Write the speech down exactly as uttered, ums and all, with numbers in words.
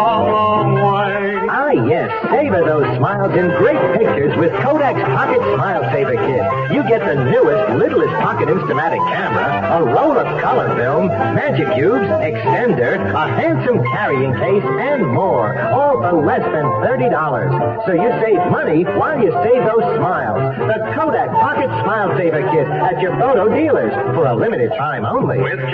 long way. Ah, yes. Savor those smiles in great pictures with Kodak's Pocket Smile Saver Kit. You get the newest, littlest pocket Instamatic camera, a roll of color film, magic cubes, extender, a handsome carrying case, and more. All for less than thirty dollars. So you save money while you save those smiles. The Kodak Pocket Smile Saver Kit at your photo dealers for a limited time only. With